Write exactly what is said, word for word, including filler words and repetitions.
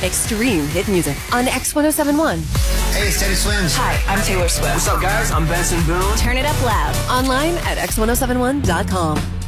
Extreme hit music on X one oh seven point one. Hey, it's Teddy Swims. Hi, I'm Taylor Swift. What's up, guys? I'm Benson Boone. Turn it up loud. Online at x one oh seven one dot com.